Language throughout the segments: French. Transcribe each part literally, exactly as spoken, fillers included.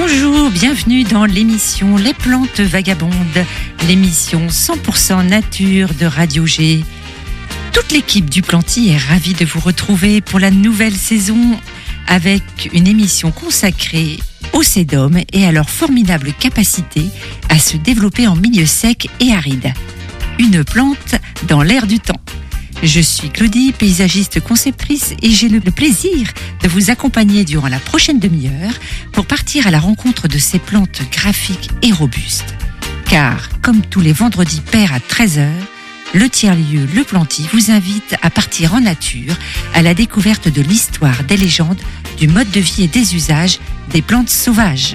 Bonjour, bienvenue dans l'émission Les Plantes Vagabondes, l'émission cent pour cent nature de Radio G. Toute l'équipe du Planty est ravie de vous retrouver pour la nouvelle saison avec une émission consacrée aux sédums et à leur formidable capacité à se développer en milieu sec et aride. Une plante dans l'air du temps. Je suis Claudie, paysagiste conceptrice, et j'ai le plaisir de vous accompagner durant la prochaine demi-heure pour partir à la rencontre de ces plantes graphiques et robustes. Car, comme tous les vendredis pairs à treize heures, le tiers-lieu Le Planty vous invite à partir en nature à la découverte de l'histoire, des légendes, du mode de vie et des usages des plantes sauvages.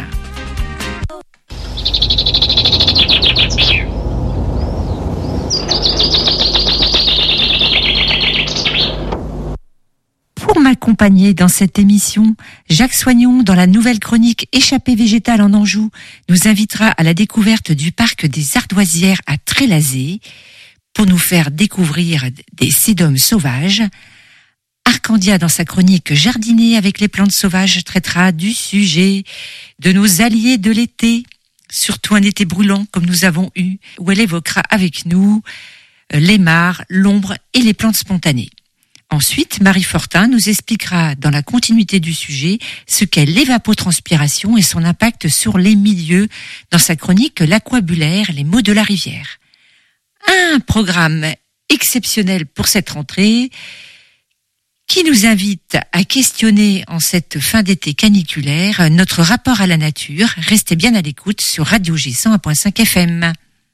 Pour m'accompagner dans cette émission, Jacques Soignon, dans la nouvelle chronique Échappée végétale en Anjou, nous invitera à la découverte du parc des Ardoisières à Trélazé pour nous faire découvrir des sédums sauvages. Arcandia, dans sa chronique Jardiner avec les plantes sauvages, traitera du sujet de nos alliés de l'été, surtout un été brûlant comme nous avons eu, où elle évoquera avec nous les mares, l'ombre et les plantes spontanées. Ensuite, Marie Fortin nous expliquera dans la continuité du sujet ce qu'est l'évapotranspiration et son impact sur les milieux dans sa chronique L'aquabulaire, les mots de la rivière. Un programme exceptionnel pour cette rentrée qui nous invite à questionner en cette fin d'été caniculaire notre rapport à la nature. Restez bien à l'écoute sur Radio G cent un virgule cinq F M.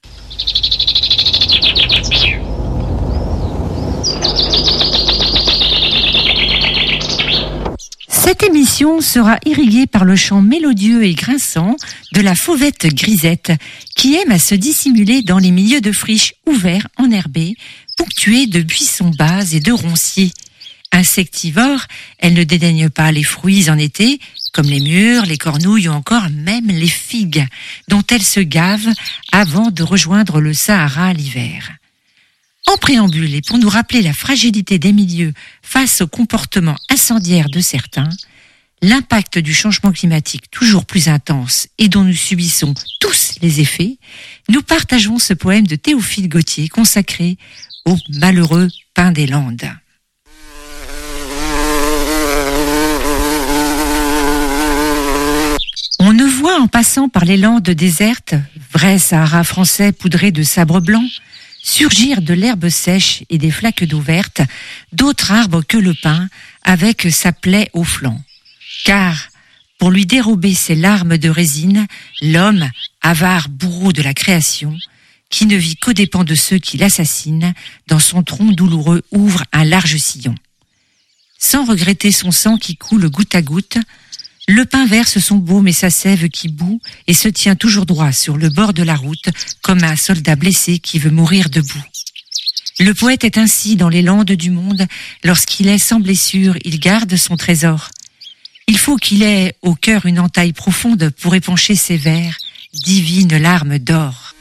Cette émission sera irriguée par le chant mélodieux et grinçant de la fauvette grisette, qui aime à se dissimuler dans les milieux de friches ouverts, enherbés, ponctués de buissons bas et de ronciers. Insectivore, elle ne dédaigne pas les fruits en été, comme les mûres, les cornouilles ou encore même les figues, dont elle se gave avant de rejoindre le Sahara l'hiver. En préambule, et pour nous rappeler la fragilité des milieux face au comportement incendiaire de certains, l'impact du changement climatique toujours plus intense et dont nous subissons tous les effets, nous partageons ce poème de Théophile Gautier consacré aux malheureux pins des Landes. On ne voit en passant par les landes désertes, vrai Sahara français poudré de sabre blanc, surgir de l'herbe sèche et des flaques d'eau verte, d'autres arbres que le pin, avec sa plaie au flanc. Car, pour lui dérober ses larmes de résine, l'homme, avare bourreau de la création, qui ne vit qu'aux dépens de ceux qui l'assassinent, dans son tronc douloureux ouvre un large sillon. Sans regretter son sang qui coule goutte à goutte, le pin verse son baume et sa sève qui bout et se tient toujours droit sur le bord de la route comme un soldat blessé qui veut mourir debout. Le poète est ainsi dans les landes du monde. Lorsqu'il est sans blessure, il garde son trésor. Il faut qu'il ait au cœur une entaille profonde pour épancher ses vers, divine larme d'or.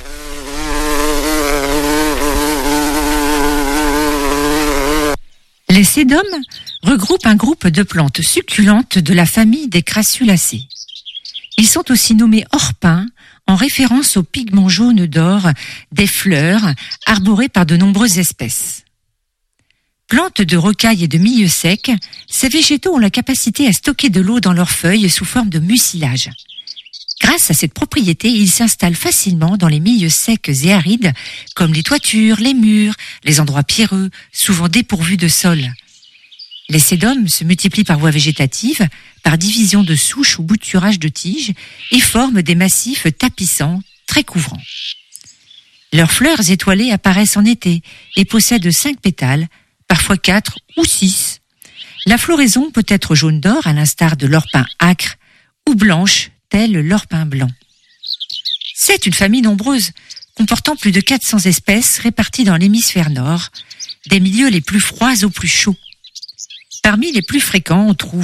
Les sédums regroupent un groupe de plantes succulentes de la famille des crassulacées. Ils sont aussi nommés hors-pins en référence aux pigments jaunes d'or des fleurs arborées par de nombreuses espèces. Plantes de rocaille et de milieu sec, ces végétaux ont la capacité à stocker de l'eau dans leurs feuilles sous forme de mucilage. Grâce à cette propriété, ils s'installent facilement dans les milieux secs et arides, comme les toitures, les murs, les endroits pierreux, souvent dépourvus de sol. Les sédums se multiplient par voie végétative, par division de souches ou bouturage de tiges, et forment des massifs tapissants, très couvrants. Leurs fleurs étoilées apparaissent en été et possèdent cinq pétales, parfois quatre ou six. La floraison peut être jaune d'or, à l'instar de l'orpin âcre, ou blanche, tel l'orpin blanc. C'est une famille nombreuse, comportant plus de quatre cents espèces réparties dans l'hémisphère nord, des milieux les plus froids aux plus chauds. Parmi les plus fréquents, on trouve